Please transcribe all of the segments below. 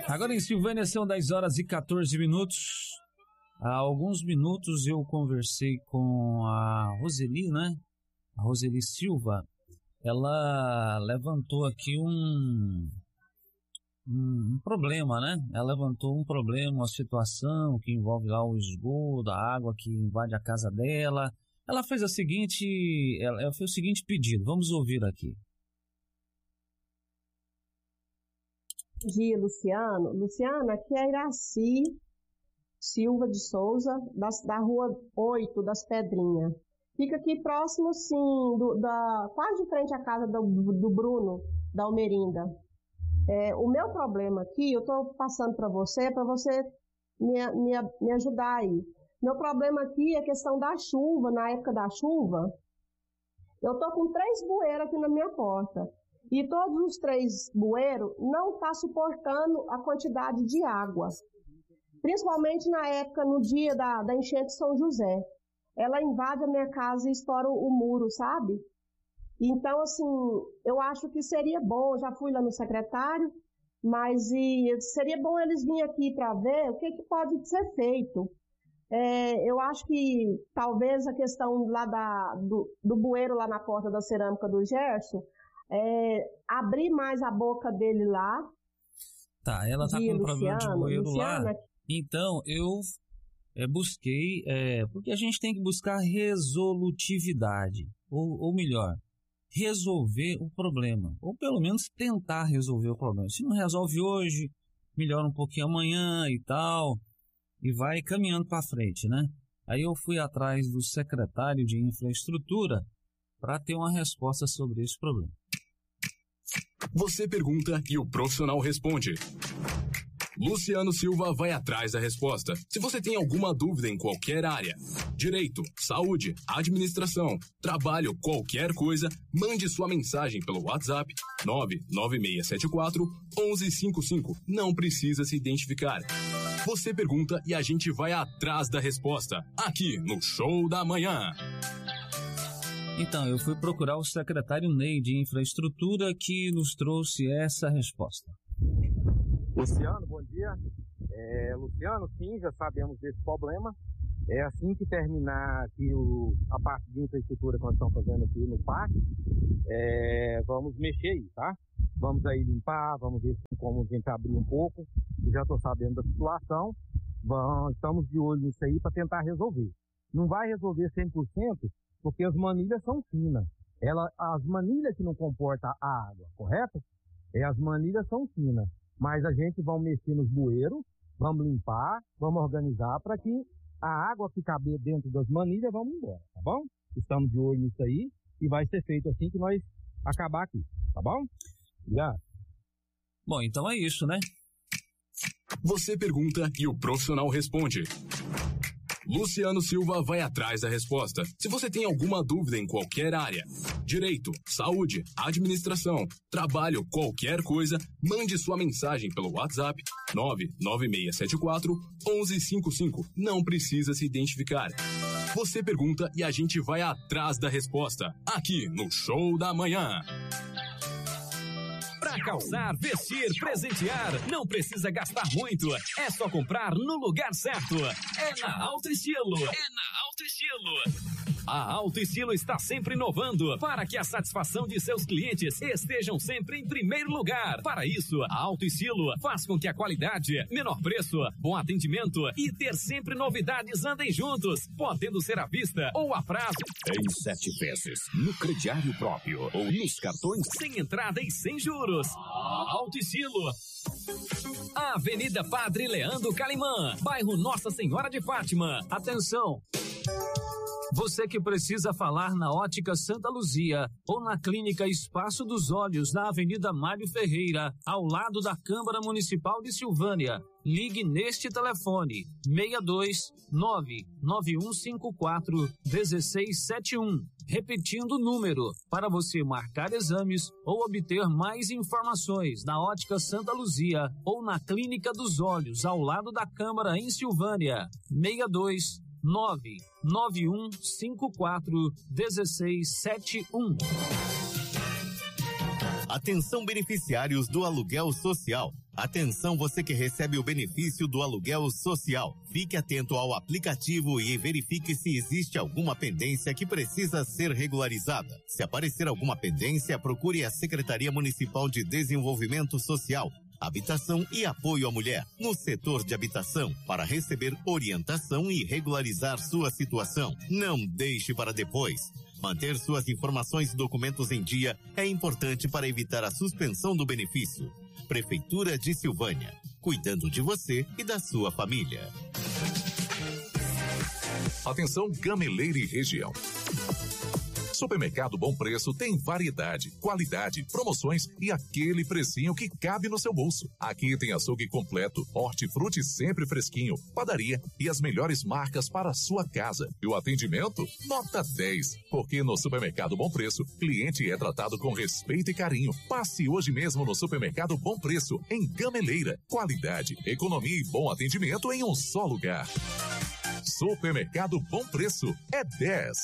Agora em Silvânia são 10 horas e 14 minutos. Há alguns minutos eu conversei com a Roseli, né? A Roseli Silva. Ela levantou aqui um problema, né? Ela levantou um problema, uma situação que envolve lá o esgoto, a água que invade a casa dela. Ela fez ela fez o seguinte pedido. Vamos ouvir aqui. Bom dia, Luciano. Luciana, aqui é a Iraci Silva de Souza, da rua 8, das Pedrinhas. Fica aqui próximo, sim, quase de frente à casa do Bruno, da Almerinda. O meu problema aqui, eu estou passando para você me ajudar aí. Meu problema aqui é a questão da chuva, na época da chuva. Eu estou com 3 bueiros aqui na minha porta. E todos os 3 bueiros não estão suportando a quantidade de água. Principalmente na época, no dia da enchente de São José. Ela invade a minha casa e estoura o muro, sabe? Então, assim, eu acho que seria bom, já fui lá no secretário, mas seria bom eles virem aqui para ver o que pode ser feito. Eu acho que talvez a questão lá do bueiro lá na porta da cerâmica do Gerson, abrir mais a boca dele lá. Tá, ela tá com um problema de bueiro lá. Então, eu busquei, porque a gente tem que buscar resolutividade, ou melhor, resolver o problema, ou pelo menos tentar resolver o problema. Se não resolve hoje, melhora um pouquinho amanhã e tal, e vai caminhando para frente, né? Aí eu fui atrás do secretário de infraestrutura para ter uma resposta sobre esse problema. Você pergunta e o profissional responde. Luciano Silva vai atrás da resposta. Se você tem alguma dúvida em qualquer área, direito, saúde, administração, trabalho, qualquer coisa, mande sua mensagem pelo WhatsApp 99674-1155. Não precisa se identificar. Você pergunta e a gente vai atrás da resposta, aqui no Show da Manhã. Então, eu fui procurar o secretário Ney de Infraestrutura que nos trouxe essa resposta. Luciano, bom dia. Luciano, sim, já sabemos desse problema. Assim que terminar aqui a parte de infraestrutura que nós estamos fazendo aqui no parque, vamos mexer aí, tá? Vamos aí limpar, vamos ver como a gente abrir um pouco. Já estou sabendo da situação. Estamos de olho nisso aí para tentar resolver. Não vai resolver 100%, porque as manilhas são finas. As manilhas que não comportam a água, correto? As manilhas são finas. Mas a gente vai mexer nos bueiros, vamos limpar, vamos organizar para que a água que caber dentro das manilhas vamos embora, tá bom? Estamos de olho nisso aí e vai ser feito assim que nós acabar aqui, tá bom? Obrigado. Bom, então é isso, né? Você pergunta e o profissional responde. Luciano Silva vai atrás da resposta. Se você tem alguma dúvida em qualquer área, direito, saúde, administração, trabalho, qualquer coisa, mande sua mensagem pelo WhatsApp 99674-1155. Não precisa se identificar. Você pergunta e a gente vai atrás da resposta, aqui no Show da Manhã. Para calçar, vestir, presentear, não precisa gastar muito. É só comprar no lugar certo. É na Alto Estilo. A Alto Estilo está sempre inovando para que a satisfação de seus clientes estejam sempre em primeiro lugar. Para isso, a Alto Estilo faz com que a qualidade, menor preço, bom atendimento e ter sempre novidades andem juntos, podendo ser à vista ou a prazo. Em 7 vezes, no crediário próprio ou nos cartões. Sem entrada e sem juros. Alto Estilo. Avenida Padre Leandro Calimã, bairro Nossa Senhora de Fátima. Atenção! Você que precisa falar na Ótica Santa Luzia ou na Clínica Espaço dos Olhos, na Avenida Mário Ferreira, ao lado da Câmara Municipal de Silvânia, ligue neste telefone 62991541671. Repetindo o número, para você marcar exames ou obter mais informações na Ótica Santa Luzia ou na Clínica dos Olhos, ao lado da Câmara em Silvânia, 62991541671. Atenção beneficiários do aluguel social. Atenção você que recebe o benefício do aluguel social. Fique atento ao aplicativo e verifique se existe alguma pendência que precisa ser regularizada. Se aparecer alguma pendência, procure a Secretaria Municipal de Desenvolvimento Social, Habitação e Apoio à Mulher, no setor de habitação, para receber orientação e regularizar sua situação. Não deixe para depois. Manter suas informações e documentos em dia é importante para evitar a suspensão do benefício. Prefeitura de Silvânia, cuidando de você e da sua família. Atenção, Gameleira e região. Supermercado Bom Preço tem variedade, qualidade, promoções e aquele precinho que cabe no seu bolso. Aqui tem açougue completo, hortifruti sempre fresquinho, padaria e as melhores marcas para a sua casa. E o atendimento? Nota 10. Porque no Supermercado Bom Preço, cliente é tratado com respeito e carinho. Passe hoje mesmo no Supermercado Bom Preço, em Gameleira. Qualidade, economia e bom atendimento em um só lugar. Supermercado Bom Preço é 10.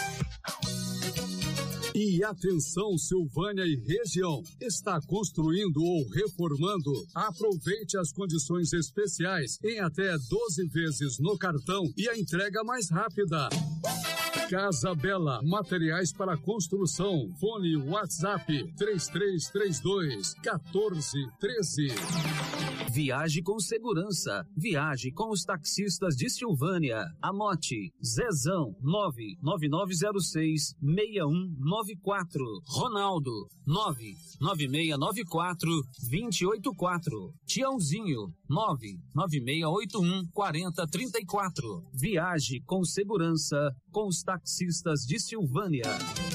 E atenção, Silvânia e região, está construindo ou reformando? Aproveite as condições especiais em até 12 vezes no cartão e a entrega mais rápida. Casa Bela, materiais para construção. Fone WhatsApp 3332-1413. Viaje com segurança. Viaje com os taxistas de Silvânia. Anote: Zezão 99606-6194. Ronaldo 99694-284. Tiãozinho 99681-4034. Viaje com segurança com os taxistas de Silvânia.